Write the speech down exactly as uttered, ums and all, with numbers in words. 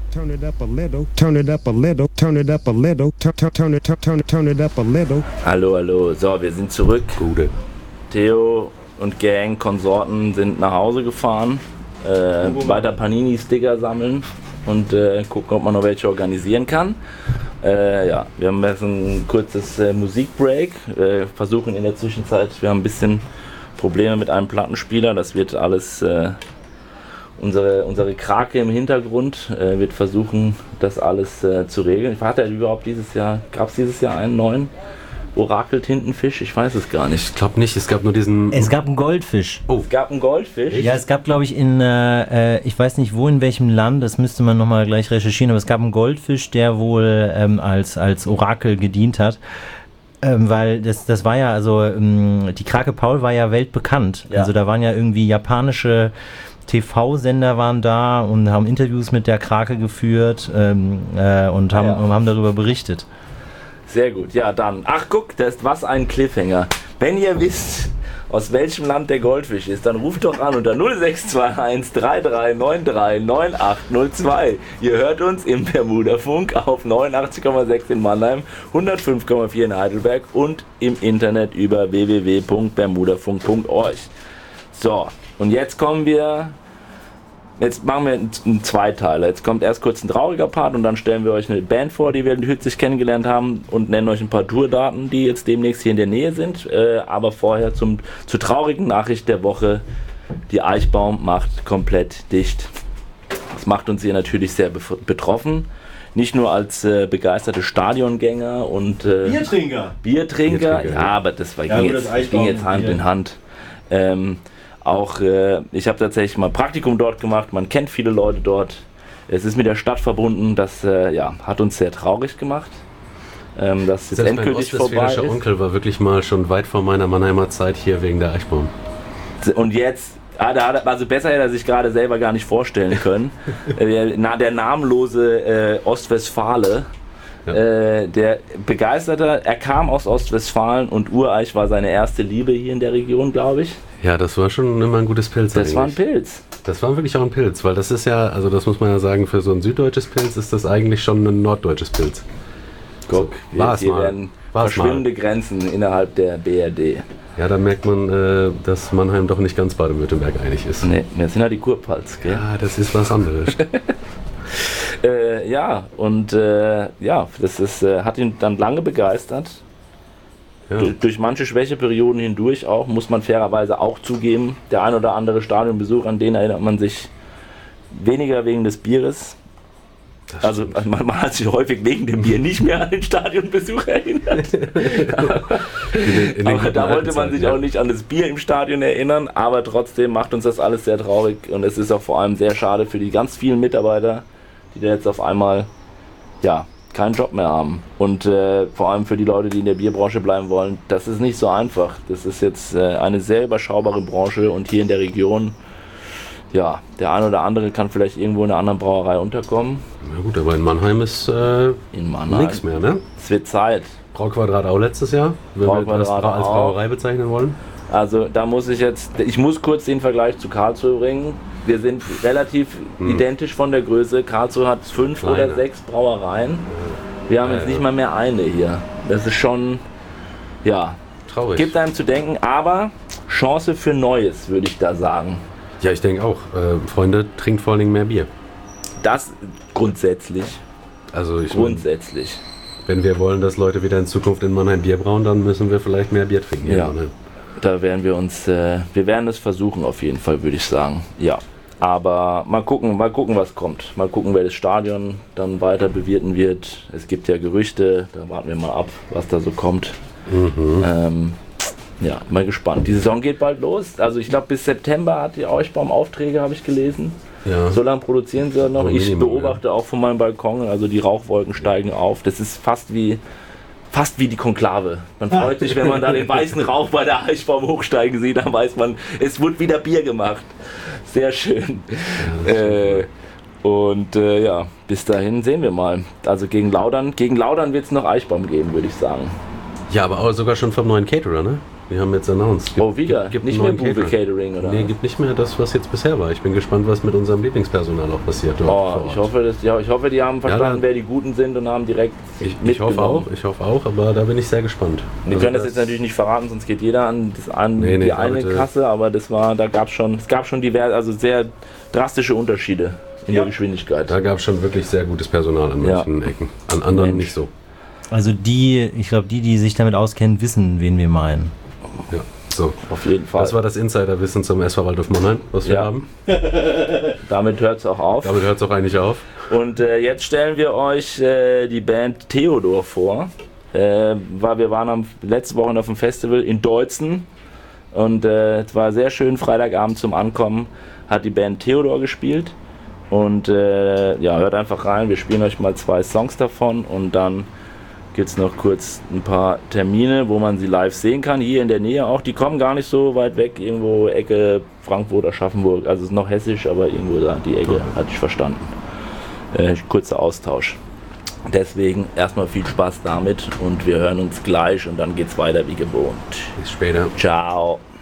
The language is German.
Turn it up a little, turn it up a little, turn it up a little, turn turn turn it turn it turn it up a little. Hallo, hallo. So, wir sind zurück. Gute. Theo und Gang, Konsorten sind nach Hause gefahren, äh, weiter Panini-Sticker sammeln und äh, gucken, ob man noch welche organisieren kann. Äh, ja, wir haben jetzt ein kurzes äh, Musikbreak, äh, versuchen in der Zwischenzeit, wir haben ein bisschen Probleme mit einem Plattenspieler, das wird alles, äh, unsere, unsere Krake im Hintergrund äh, wird versuchen, das alles äh, zu regeln. Hat er überhaupt dieses Jahr, gab es dieses Jahr einen neuen Orakel-Tintenfisch? Ich weiß es gar nicht. Ich glaube nicht, es gab nur diesen... Es gab einen Goldfisch. Oh, es gab einen Goldfisch? Ja, es gab, glaube ich, in, äh, ich weiß nicht wo, in welchem Land, das müsste man nochmal gleich recherchieren, aber es gab einen Goldfisch, der wohl ähm, als, als Orakel gedient hat. Ähm, weil das, das war ja, also ähm, die Krake Paul war ja weltbekannt. Ja. Also da waren ja irgendwie japanische T V-Sender waren da und haben Interviews mit der Krake geführt ähm, äh, und haben, Ah, ja. haben darüber berichtet. Sehr gut, ja dann. Ach guck, das ist was ein Cliffhanger. Wenn ihr wisst, aus welchem Land der Goldfisch ist, dann ruft doch an unter null sechs zwei eins drei drei neun drei neun acht null zwei. Ihr hört uns im Bermuda-Funk auf neunundachtzig Komma sechs in Mannheim, hundertfünf Komma vier in Heidelberg und im Internet über w w w punkt bermudafunk punkt org. So, und jetzt kommen wir... Jetzt machen wir einen Zweiteiler. Jetzt kommt erst kurz ein trauriger Part und dann stellen wir euch eine Band vor, die wir in Hützig kennengelernt haben und nennen euch ein paar Tourdaten, die jetzt demnächst hier in der Nähe sind. Äh, aber vorher zum, zur traurigen Nachricht der Woche. Die Eichbaum macht komplett dicht. Das macht uns hier natürlich sehr bef- betroffen. Nicht nur als äh, begeisterte Stadiongänger und äh, Biertrinker. Biertrinker. Biertrinker, Ja, aber das war, Ja, ging, gut, jetzt, das Eichbaum- ging jetzt Hand ja. in Hand. Ähm, Auch äh, ich habe tatsächlich mal Praktikum dort gemacht, man kennt viele Leute dort. Es ist mit der Stadt verbunden, das äh, ja, hat uns sehr traurig gemacht, ähm, dass jetzt Selbst mein endgültig vorbei ostwestfälischer ist. Onkel war wirklich mal schon weit vor meiner Mannheimer Zeit hier wegen der Eichbaum. Und jetzt, ah, da hat er, also besser hätte er sich gerade selber gar nicht vorstellen können. äh, na, der namenlose äh, Ostwestfale, Ja. äh, der begeisterte, er kam aus Ostwestfalen und Ureich war seine erste Liebe hier in der Region, glaube ich. Ja, das war schon immer ein gutes Pilz. Das war ein eigentlich. Pilz. Das war wirklich auch ein Pilz, weil das ist ja, also das muss man ja sagen, für so ein süddeutsches Pilz ist das eigentlich schon ein norddeutsches Pilz. Guck, So, war's hier mal. werden War's verschwindende Grenzen innerhalb der B R D. Ja, da merkt man, äh, dass Mannheim doch nicht ganz Baden-Württemberg einig ist. Ne, wir sind ja die Kurpfalz, gell? Ja, das ist was anderes. Äh, ja, und äh, ja, das ist, äh, hat ihn dann lange begeistert. Ja. Du- Durch manche Schwächeperioden hindurch auch, muss man fairerweise auch zugeben. Der ein oder andere Stadionbesuch, an den erinnert man sich weniger wegen des Bieres. Das Also stimmt. man, man hat sich häufig wegen dem Bier nicht mehr an den Stadionbesuch erinnert. In den- in den Aber guten da alten wollte man Zeiten, sich ja. auch nicht an das Bier im Stadion erinnern, aber trotzdem macht uns das alles sehr traurig und es ist auch vor allem sehr schade für die ganz vielen Mitarbeiter, die da jetzt auf einmal ja, keinen Job mehr haben. Und äh, vor allem für die Leute, die in der Bierbranche bleiben wollen, das ist nicht so einfach. Das ist jetzt äh, eine sehr überschaubare Branche und hier in der Region, ja, der eine oder andere kann vielleicht irgendwo in einer anderen Brauerei unterkommen. Na gut, aber in Mannheim ist äh, In Mannheim. nichts mehr, ne? Es wird Zeit. Brauquadrat auch letztes Jahr, wenn wir das Brauquadrat als auch. Brauerei bezeichnen wollen. Also da muss ich jetzt, ich muss kurz den Vergleich zu Karlsruhe bringen. Wir sind relativ Hm. identisch von der Größe. Karlsruhe hat fünf Kleiner. oder sechs Brauereien. Wir haben Ja, jetzt ja. nicht mal mehr eine hier. Das ist schon, ja, Traurig. gibt einem zu denken, aber Chance für Neues, würde ich da sagen. Ja, ich denke auch. Äh, Freunde, trinkt vor allen Dingen mehr Bier. Das grundsätzlich, Also ich mein, grundsätzlich. wenn wir wollen, dass Leute wieder in Zukunft in Mannheim Bier brauen, dann müssen wir vielleicht mehr Bier trinken. hier Ja. in Mannheim. Da werden wir uns, äh, wir werden es versuchen auf jeden Fall, würde ich sagen. Ja. Aber mal gucken, mal gucken, was kommt. Mal gucken, wer das Stadion dann weiter bewirten wird. Es gibt ja Gerüchte, da warten wir mal ab, was da so kommt. Mhm. Ähm, ja, mal gespannt. Die Saison geht bald los. Also ich glaube bis September hat die Eichbaum Aufträge, habe ich gelesen. Ja. So lange produzieren sie noch. So Ich Minimum, beobachte auch von meinem Balkon, also die Rauchwolken steigen auf. Das ist fast wie fast wie die Konklave. Man freut sich, wenn man da den weißen Rauch bei der Eichbaum hochsteigen sieht, dann weiß man, es wird wieder Bier gemacht. Sehr schön. Ja, Äh, und äh, ja, bis dahin sehen wir mal. Also gegen Laudern, gegen Laudern wird es noch Eichbaum geben, würde ich sagen. ja, aber auch sogar schon vom neuen Caterer, ne? Die haben jetzt announced. Gibt, Oh, wieder? Gibt, gibt nicht einen mehr neuen Bube Catering. Catering, oder? Nee, gibt nicht mehr das, was jetzt bisher war. Ich bin gespannt, was mit unserem Lieblingspersonal auch passiert dort vor Oh, Ort. ich hoffe, dass, ja, ich hoffe, die haben verstanden, da- wer die Guten sind und haben direkt Ich, ich hoffe mitgenommen. auch, ich hoffe auch, aber da bin ich sehr gespannt. Wir Also können das jetzt natürlich nicht verraten, sonst geht jeder an, das, an Nee, nee, die eine Leute. Kasse, aber das war, da gab schon, es gab schon diverse, also sehr drastische Unterschiede in der Geschwindigkeit. Da gab es schon wirklich sehr gutes Personal an Ja. manchen Ecken. An anderen Mensch. nicht so. Also die, ich glaube, die, die sich damit auskennen, wissen, wen wir meinen. Ja, so. Auf jeden Fall. Das war das Insiderwissen zum S V Waldhof Mannheim, was wir Ja. haben. Damit hört es auch auf. Damit hört es auch eigentlich auf. Und äh, jetzt stellen wir euch äh, die Band Theodor vor. Äh, weil wir waren am letzte Woche auf dem Festival in Deutzen und äh, es war sehr schön. Freitagabend zum Ankommen hat die Band Theodor gespielt. Und äh, ja, hört einfach rein. Wir spielen euch mal zwei Songs davon und dann gibt es noch kurz ein paar Termine, wo man sie live sehen kann. Hier in der Nähe auch. Die kommen gar nicht so weit weg. Irgendwo Ecke Frankfurt oder Aschaffenburg. Also es ist noch hessisch, aber irgendwo da die Ecke, hatte ich verstanden. Äh, kurzer Austausch. Deswegen erstmal viel Spaß damit und wir hören uns gleich und dann geht's weiter wie gewohnt. Bis später. Ciao.